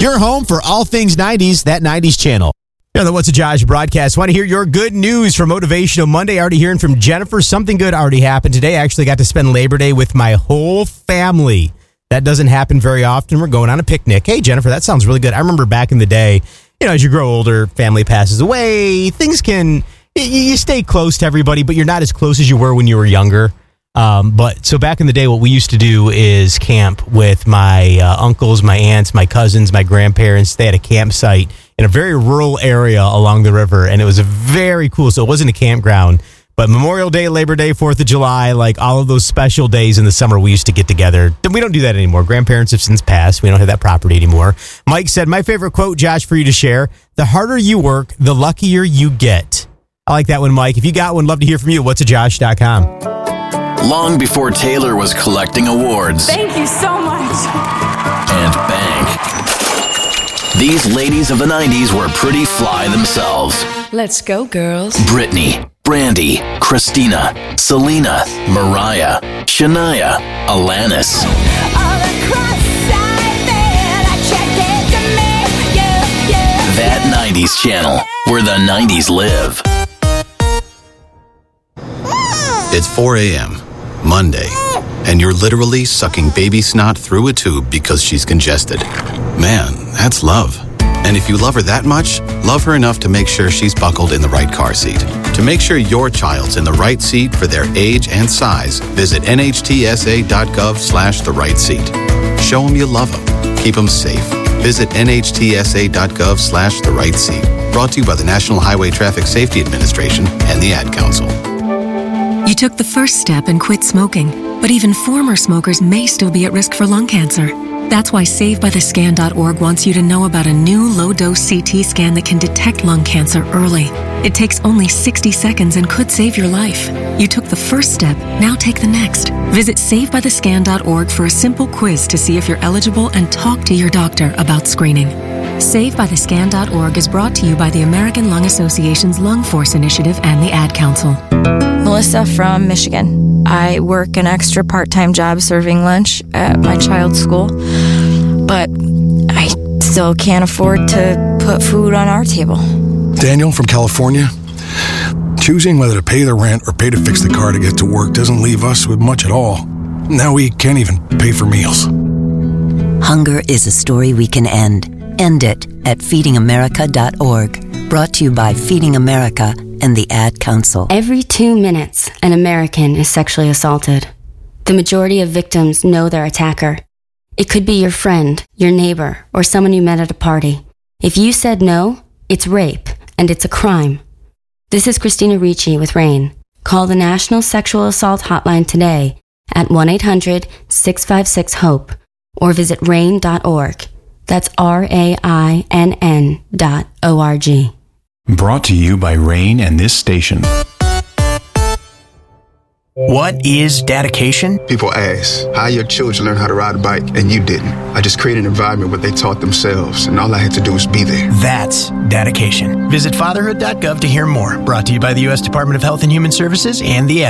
Your home for all things 90s, that 90s channel. You know, the What's a Josh broadcast. Want to hear your good news for Motivational Monday. Already hearing from Jennifer. Something good already happened today. I actually got to spend Labor Day with my whole family. That doesn't happen very often. We're going on a picnic. Hey, Jennifer, that sounds really good. I remember back in the day, you know, as you grow older, family passes away. Things can, you stay close to everybody, but you're not as close as you were when you were younger. But so back in the day, what we used to do is camp with my uncles, my aunts, my cousins, my grandparents. They had a campsite in a very rural area along the river, and it was very cool. So it wasn't a campground, but Memorial Day, Labor Day, 4th of July, like all of those special days in the summer, we used to get together. We don't do that anymore. Grandparents have since passed. We don't have that property anymore. Mike said, my favorite quote, Josh, for you to share: the harder you work, the luckier you get. I like that one, Mike. If you got one, love to hear from you. whatsajosh.com. Long before Taylor was collecting awards. Thank you so much. And bank. These ladies of the 90s were pretty fly themselves. Let's go, girls. Britney, Brandy, Christina, Selena, Mariah, Shania, Alanis. That 90s channel, where the 90s live. It's 4 a.m., Monday, and you're literally sucking baby snot through a tube because she's congested. Man, that's love. And if you love her that much, love her enough to make sure she's buckled in the right car seat. To make sure your child's in the right seat for their age and size, visit nhtsa.gov/the right seat. Show them you love them. Keep them safe. Visit nhtsa.gov/the right seat. Brought to you by the National Highway Traffic Safety Administration and the Ad Council. You took the first step and quit smoking, but even former smokers may still be at risk for lung cancer. That's why SaveByTheScan.org wants you to know about a new low-dose CT scan that can detect lung cancer early. It takes only 60 seconds and could save your life. You took the first step, now take the next. Visit SaveByTheScan.org for a simple quiz to see if you're eligible and talk to your doctor about screening. SaveByTheScan.org is brought to you by the American Lung Association's Lung Force Initiative and the Ad Council. Melissa from Michigan. I work an extra part-time job serving lunch at my child's school, but I still can't afford to put food on our table. Daniel from California. Choosing whether to pay the rent or pay to fix the car to get to work doesn't leave us with much at all. Now we can't even pay for meals. Hunger is a story we can end. End it at feedingamerica.org. Brought to you by Feeding America and the Ad Council. Every 2 minutes, an American is sexually assaulted. The majority of victims know their attacker. It could be your friend, your neighbor, or someone you met at a party. If you said no, it's rape, and it's a crime. This is Christina Ricci with RAIN. Call the National Sexual Assault Hotline today at 1-800-656-HOPE or visit RAIN.org. That's RAINN.org. Brought to you by RAIN and this station. What is dedication? People ask, how your children learn how to ride a bike and you didn't? I just created an environment where they taught themselves and all I had to do was be there. That's dedication. Visit fatherhood.gov to hear more. Brought to you by the U.S. Department of Health and Human Services and the